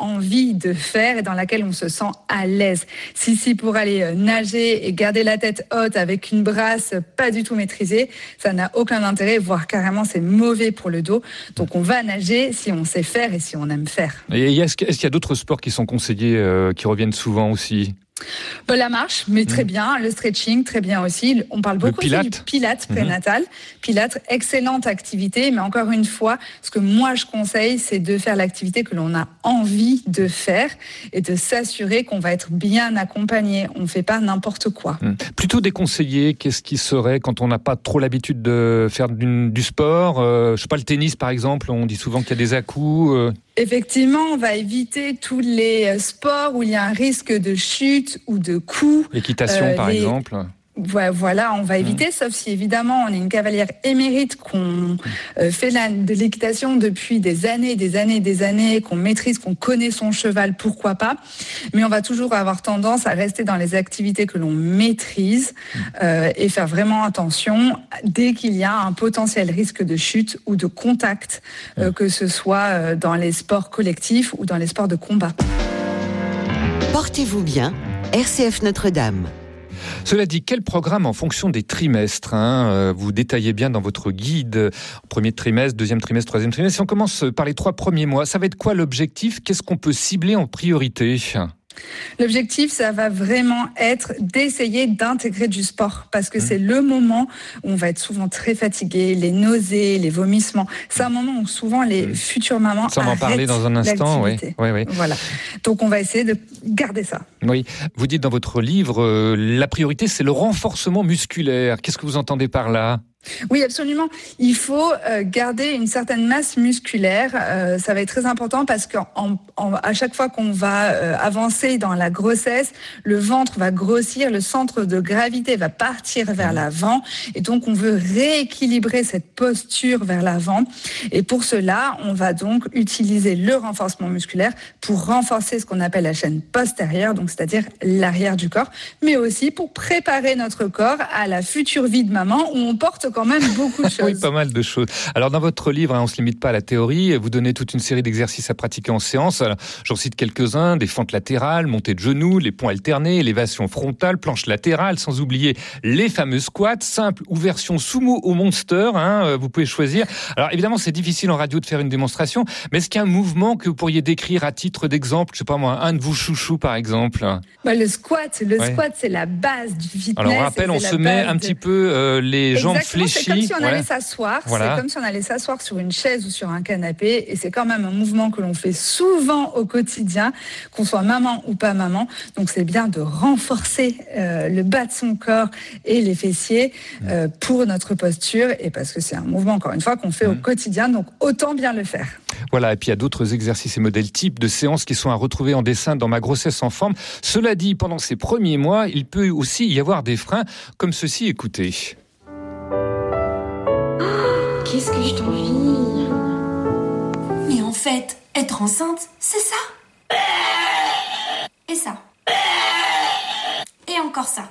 envie de faire et dans laquelle on se sent à l'aise. Si pour aller nager et garder la tête haute avec une brasse pas du tout maîtrisée, ça n'a aucun intérêt, voire carrément c'est mauvais pour le dos. Donc on va nager si on sait faire et si on aime faire. Et est-ce qu'il y a d'autres sports qui sont conseillés, qui reviennent souvent aussi ? La marche, mais très bien. Le stretching, très bien aussi. On parle beaucoup aussi du Pilates prénatal. Pilates, excellente activité, mais encore une fois, ce que moi je conseille, c'est de faire l'activité que l'on a envie de faire et de s'assurer qu'on va être bien accompagné. On ne fait pas n'importe quoi. Plutôt déconseillé, qu'est-ce qui serait quand on n'a pas trop l'habitude de faire du sport ? Je sais pas, le tennis par exemple, on dit souvent qu'il y a des à-coups. Effectivement, on va éviter tous les sports où il y a un risque de chute ou de coup. L'équitation, par exemple. Voilà, on va éviter, sauf si évidemment on est une cavalière émérite, qu'on fait de l'équitation depuis des années, qu'on maîtrise, qu'on connaît son cheval, pourquoi pas. Mais on va toujours avoir tendance à rester dans les activités que l'on maîtrise et faire vraiment attention dès qu'il y a un potentiel risque de chute ou de contact, que ce soit dans les sports collectifs ou dans les sports de combat. Portez-vous bien, RCF Notre-Dame. Cela dit, quel programme en fonction des trimestres vous détaillez bien dans votre guide, premier trimestre, deuxième trimestre, troisième trimestre. Si on commence par les 3 premiers mois, ça va être quoi l'objectif ? Qu'est-ce qu'on peut cibler en priorité ? L'objectif, ça va vraiment être d'essayer d'intégrer du sport parce que c'est le moment où on va être souvent très fatigué, les nausées, les vomissements. C'est un moment où souvent les futures mamans arrêtent l'activité. Ça, on va en parler dans un instant, oui. Voilà. Donc, on va essayer de garder ça. Oui. Vous dites dans votre livre, la priorité, c'est le renforcement musculaire. Qu'est-ce que vous entendez par là ? Oui, absolument. Il faut garder une certaine masse musculaire. Ça va être très important parce qu'à chaque fois qu'on va avancer dans la grossesse, le ventre va grossir, le centre de gravité va partir vers l'avant. Et donc, on veut rééquilibrer cette posture vers l'avant. Et pour cela, on va donc utiliser le renforcement musculaire pour renforcer ce qu'on appelle la chaîne postérieure, donc c'est-à-dire l'arrière du corps, mais aussi pour préparer notre corps à la future vie de maman où on porte quand même beaucoup de choses. Oui, pas mal de choses. Alors, dans votre livre, on ne se limite pas à la théorie. Vous donnez toute une série d'exercices à pratiquer en séance. Alors, j'en cite quelques-uns. Des fentes latérales, montée de genoux, les ponts alternés, élévation frontale, planche latérale, sans oublier les fameux squats, simple ou version sumo ou monster. Vous pouvez choisir. Alors, évidemment, c'est difficile en radio de faire une démonstration, mais est-ce qu'il y a un mouvement que vous pourriez décrire à titre d'exemple ? Je sais pas moi, un de vos chouchous, par exemple. Le squat, c'est la base du fitness. Alors, on rappelle, on se met un petit peu les jambes fléchies. C'est comme si on allait s'asseoir. Voilà. C'est comme si on allait s'asseoir sur une chaise ou sur un canapé. Et c'est quand même un mouvement que l'on fait souvent au quotidien, qu'on soit maman ou pas maman. Donc c'est bien de renforcer le bas de son corps et les fessiers pour notre posture. Et parce que c'est un mouvement, encore une fois, qu'on fait au quotidien. Donc autant bien le faire. Voilà, et puis il y a d'autres exercices et modèles types de séances qui sont à retrouver en dessin dans Ma grossesse en forme. Cela dit, pendant ces premiers mois, il peut aussi y avoir des freins comme ceci. Écoutez. Qu'est-ce que je t'envie ? Mais en fait, être enceinte, c'est ça. Et ça. Et encore ça.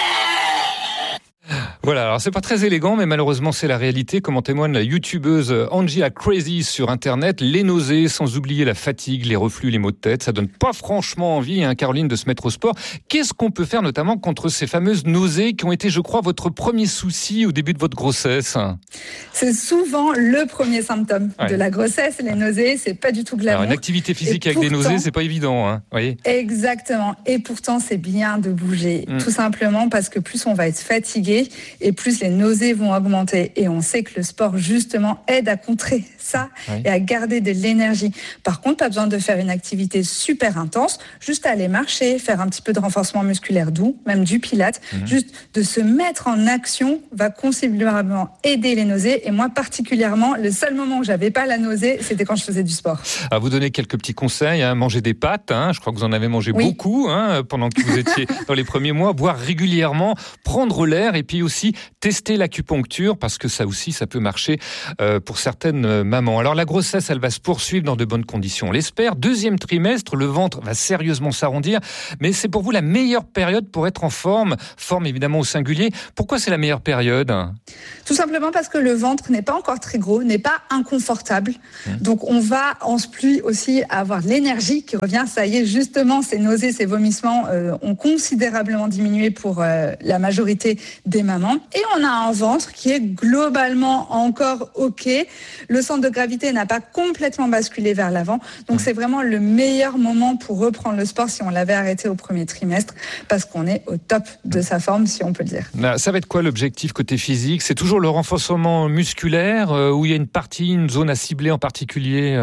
Voilà, alors c'est pas très élégant, mais malheureusement c'est la réalité, comme en témoigne la youtubeuse Angela Crazy sur Internet. Les nausées, sans oublier la fatigue, les reflux, les maux de tête, ça donne pas franchement envie, Caroline, de se mettre au sport. Qu'est-ce qu'on peut faire notamment contre ces fameuses nausées qui ont été, je crois, votre premier souci au début de votre grossesse ? C'est souvent le premier symptôme de la grossesse, les nausées, c'est pas du tout glamour. Alors une activité physique avec des nausées, c'est pas évident, voyez ? Exactement, et pourtant c'est bien de bouger, tout simplement parce que plus on va être fatigué, et plus les nausées vont augmenter. Et on sait que le sport, justement, aide à contrer ça et à garder de l'énergie. Par contre, pas besoin de faire une activité super intense, juste aller marcher, faire un petit peu de renforcement musculaire doux, même du pilates. Juste de se mettre en action va considérablement aider les nausées. Et moi, particulièrement, le seul moment où j'avais pas la nausée, c'était quand je faisais du sport. Alors, vous donnez quelques petits conseils, manger des pâtes, je crois que vous en avez mangé beaucoup pendant que vous étiez dans les premiers mois, boire régulièrement, prendre l'air et puis aussi aussi tester l'acupuncture parce que ça aussi, ça peut marcher pour certaines mamans. Alors la grossesse, elle va se poursuivre dans de bonnes conditions, on l'espère. Deuxième trimestre, le ventre va sérieusement s'arrondir, mais c'est pour vous la meilleure période pour être en forme évidemment au singulier. Pourquoi c'est la meilleure période ? Tout simplement parce que le ventre n'est pas encore très gros, n'est pas inconfortable. Donc on va en pluie aussi avoir de l'énergie qui revient. Ça y est, justement, ces nausées, ces vomissements ont considérablement diminué pour la majorité des mamans. Et on a un ventre qui est globalement encore OK. Le centre de gravité n'a pas complètement basculé vers l'avant. Donc c'est vraiment le meilleur moment pour reprendre le sport si on l'avait arrêté au premier trimestre, parce qu'on est au top de sa forme, si on peut le dire. Ça va être quoi l'objectif côté physique ? C'est toujours le renforcement musculaire où il y a une zone à cibler en particulier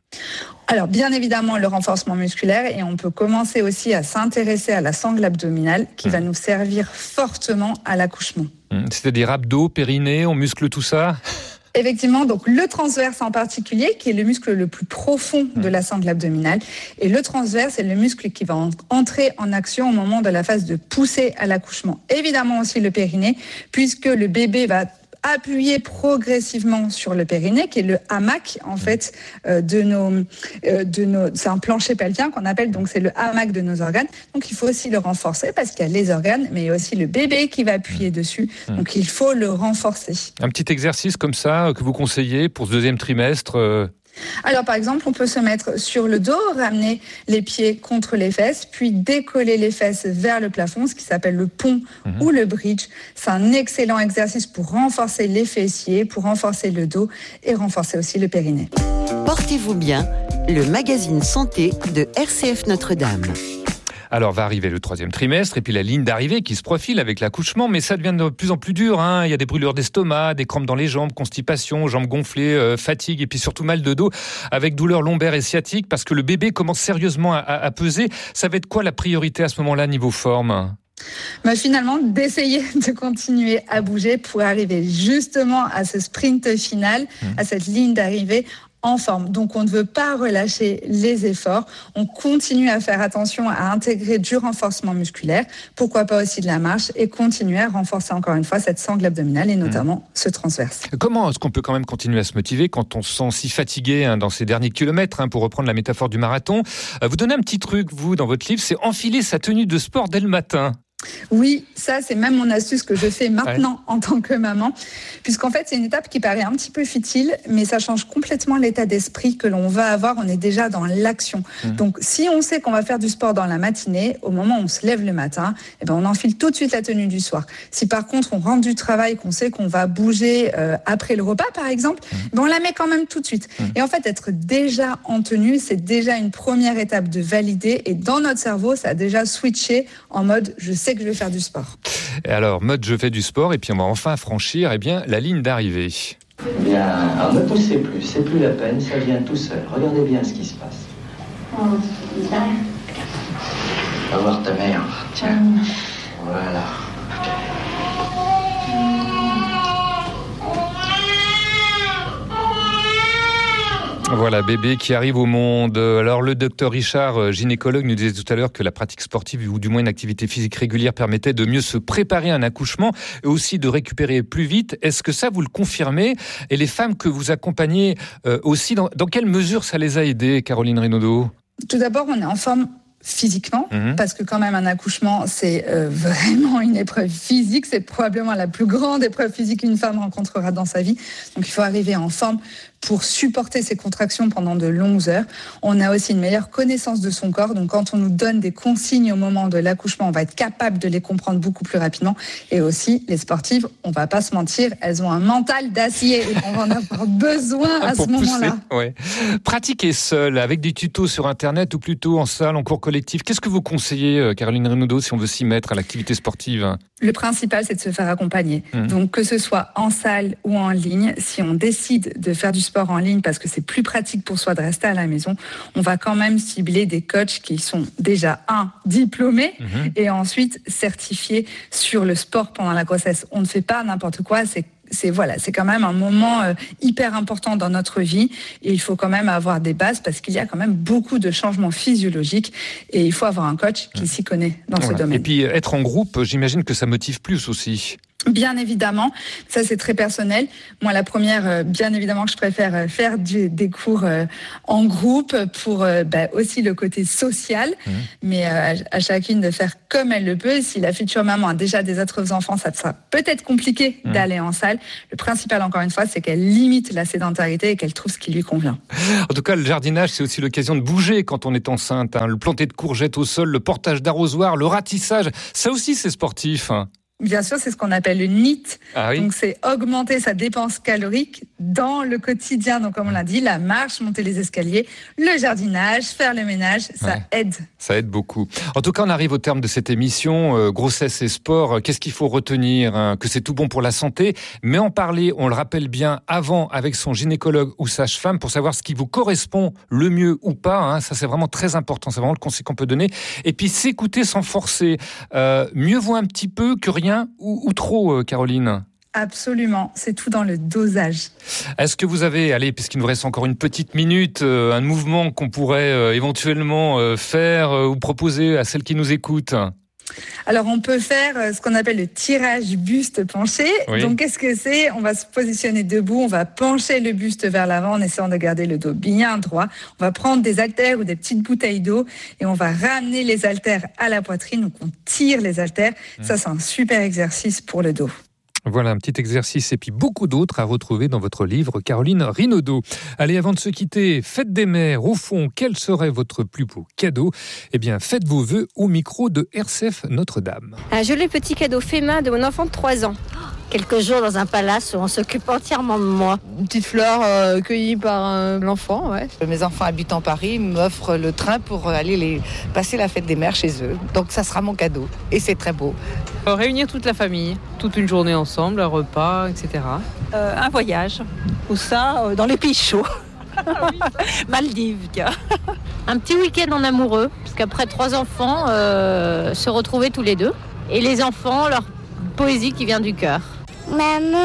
Alors, bien évidemment, le renforcement musculaire, et on peut commencer aussi à s'intéresser à la sangle abdominale qui va nous servir fortement à l'accouchement. C'est-à-dire abdos, périnée, on muscle tout ça ? Effectivement, donc le transverse en particulier, qui est le muscle le plus profond de la sangle abdominale. Et le transverse est le muscle qui va entrer en action au moment de la phase de poussée à l'accouchement. Évidemment aussi le périnée, puisque le bébé va appuyer progressivement sur le périnée, qui est le hamac en fait de nos c'est un plancher pelvien qu'on appelle, donc c'est le hamac de nos organes. Donc il faut aussi le renforcer parce qu'il y a les organes, mais il y a aussi le bébé qui va appuyer dessus. Donc il faut le renforcer. Un petit exercice comme ça que vous conseillez pour ce deuxième trimestre Alors par exemple, on peut se mettre sur le dos, ramener les pieds contre les fesses, puis décoller les fesses vers le plafond, ce qui s'appelle le pont ou le bridge. C'est un excellent exercice pour renforcer les fessiers, pour renforcer le dos et renforcer aussi le périnée. Portez-vous bien, le magazine santé de RCF Notre-Dame. Alors va arriver le troisième trimestre et puis la ligne d'arrivée qui se profile avec l'accouchement, mais ça devient de plus en plus dur. Il y a des brûlures d'estomac, des crampes dans les jambes, constipation, jambes gonflées, fatigue et puis surtout mal de dos avec douleurs lombaires et sciatiques parce que le bébé commence sérieusement à peser. Ça va être quoi la priorité à ce moment-là niveau forme ? Finalement, d'essayer de continuer à bouger pour arriver justement à ce sprint final, à cette ligne d'arrivée en forme. Donc, on ne veut pas relâcher les efforts. On continue à faire attention à intégrer du renforcement musculaire, pourquoi pas aussi de la marche, et continuer à renforcer encore une fois cette sangle abdominale et notamment ce transverse. Comment est-ce qu'on peut quand même continuer à se motiver quand on se sent si fatigué dans ces derniers kilomètres, pour reprendre la métaphore du marathon ? Vous donnez un petit truc, vous, dans votre livre, c'est enfiler sa tenue de sport dès le matin. Oui, ça c'est même mon astuce que je fais maintenant en tant que maman, puisqu'en fait c'est une étape qui paraît un petit peu futile, mais ça change complètement l'état d'esprit que l'on va avoir. On est déjà dans l'action. Donc si on sait qu'on va faire du sport dans la matinée, au moment où on se lève le matin, on enfile tout de suite la tenue du soir. Si par contre on rentre du travail, qu'on sait qu'on va bouger après le repas par exemple, on la met quand même tout de suite. Et en fait être déjà en tenue, c'est déjà une première étape de valider, et dans notre cerveau ça a déjà switché en mode je sais que je vais faire du sport. Et alors, mode je fais du sport, et puis on va enfin franchir la ligne d'arrivée. Bien, alors ne poussez plus, c'est plus la peine, ça vient tout seul. Regardez bien ce qui se passe. Va voir ta mère, tiens. Voilà. Voilà, bébé qui arrive au monde. Alors, le docteur Richard, gynécologue, nous disait tout à l'heure que la pratique sportive, ou du moins une activité physique régulière, permettait de mieux se préparer à un accouchement et aussi de récupérer plus vite. Est-ce que ça, vous le confirmez ? Et les femmes que vous accompagnez aussi, dans quelle mesure ça les a aidées, Caroline Renaudot ? Tout d'abord, on est en forme physiquement, parce que quand même un accouchement, c'est vraiment une épreuve physique, c'est probablement la plus grande épreuve physique qu'une femme rencontrera dans sa vie. Donc il faut arriver en forme pour supporter ces contractions pendant de longues heures. On a aussi une meilleure connaissance de son corps, donc quand on nous donne des consignes au moment de l'accouchement, on va être capable de les comprendre beaucoup plus rapidement. Et aussi, les sportives, on va pas se mentir, elles ont un mental d'acier et on va en avoir besoin à ce moment-là. Ouais. Pratiquer seul, avec des tutos sur Internet ou plutôt en salle, en cours collectif. Qu'est-ce que vous conseillez, Caroline Renaudot, si on veut s'y mettre à l'activité sportive ? Le principal, c'est de se faire accompagner. Donc, que ce soit en salle ou en ligne, si on décide de faire du sport en ligne parce que c'est plus pratique pour soi de rester à la maison, on va quand même cibler des coachs qui sont déjà, diplômés et ensuite certifiés sur le sport pendant la grossesse. On ne fait pas n'importe quoi, c'est quand même un moment hyper important dans notre vie et il faut quand même avoir des bases parce qu'il y a quand même beaucoup de changements physiologiques et il faut avoir un coach qui s'y connaît dans ce domaine. Et puis être en groupe, j'imagine que ça motive plus aussi. Bien évidemment, ça c'est très personnel. Moi, la première, bien évidemment que je préfère faire des cours en groupe pour aussi le côté social, mais à chacune de faire comme elle le peut. Si la future maman a déjà des autres enfants, ça sera peut-être compliqué d'aller en salle. Le principal, encore une fois, c'est qu'elle limite la sédentarité et qu'elle trouve ce qui lui convient. En tout cas, le jardinage, c'est aussi l'occasion de bouger quand on est enceinte. Le planter de courgettes au sol, le portage d'arrosoir, le ratissage, ça aussi c'est sportif. Bien sûr, c'est ce qu'on appelle le NEAT. Ah oui. Donc, c'est augmenter sa dépense calorique dans le quotidien. Donc, comme on l'a dit, la marche, monter les escaliers, le jardinage, faire le ménage, ça aide. Ça aide beaucoup. En tout cas, on arrive au terme de cette émission. Grossesse et sport, qu'est-ce qu'il faut retenir, que c'est tout bon pour la santé, mais en parler, on le rappelle bien, avant avec son gynécologue ou sage-femme pour savoir ce qui vous correspond le mieux ou pas. Ça, c'est vraiment très important. C'est vraiment le conseil qu'on peut donner. Et puis, s'écouter sans forcer. Mieux vaut un petit peu que rien ou trop, Caroline? Absolument, c'est tout dans le dosage. Est-ce que vous avez, puisqu'il nous reste encore une petite minute, un mouvement qu'on pourrait éventuellement faire ou proposer à celles qui nous écoutent? Alors, on peut faire ce qu'on appelle le tirage buste penché. Oui. Donc, qu'est-ce que c'est? On va se positionner debout, on va pencher le buste vers l'avant en essayant de garder le dos bien droit. On va prendre des haltères ou des petites bouteilles d'eau et on va ramener les haltères à la poitrine. Donc, on tire les haltères. Ça, c'est un super exercice pour le dos. Voilà, un petit exercice et puis beaucoup d'autres à retrouver dans votre livre, Caroline Rinaudot. Allez, avant de se quitter, fête des mères, au fond, quel serait votre plus beau cadeau? Eh bien, faites vos vœux au micro de RCF Notre-Dame. Un joli petit cadeau fait main de mon enfant de 3 ans. Quelques jours dans un palace où on s'occupe entièrement de moi. Une petite fleur cueillie par l'enfant, ouais. Mes enfants habitent en Paris, m'offrent le train pour aller passer la fête des mères chez eux. Donc ça sera mon cadeau. Et c'est très beau. Réunir toute la famille, toute une journée ensemble, un repas, etc. Un voyage. Ou ça, dans les pays chauds. Maldives, tiens. Un petit week-end en amoureux, parce qu'après 3 enfants, se retrouver tous les deux. Et les enfants, leur poésie qui vient du cœur. Maman.